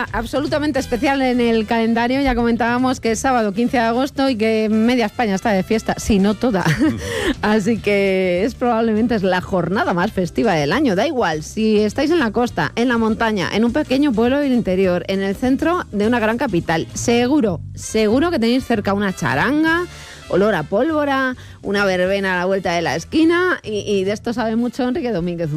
día absolutamente especial en el calendario. Ya comentábamos que es sábado 15 de agosto y que media España está de fiesta, si no toda. Así que probablemente es la jornada más festiva del año. Da igual si estáis en la costa, en la montaña, en un pequeño pueblo del interior, en el centro de una gran capital. Seguro que tenéis cerca una charanga, olor a pólvora, una verbena a la vuelta de la esquina y de esto sabe mucho Enrique Domínguez.